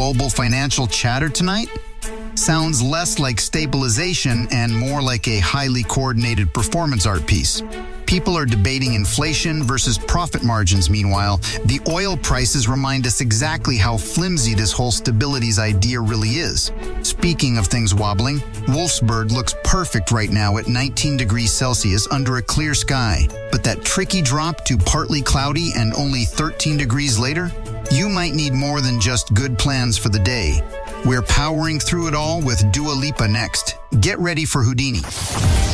global financial chatter tonight? Sounds less like stabilization and more like a highly coordinated performance art piece. People are debating inflation versus profit margins. Meanwhile, the oil prices remind us exactly how flimsy this whole stabilities idea really is. Speaking of things wobbling, Wolfsburg looks perfect right now at 19 degrees Celsius under a clear sky. But that tricky drop to partly cloudy and only 13 degrees later? You might need more than just good plans for the day. We're powering through it all with Dua Lipa next. Get ready for Houdini.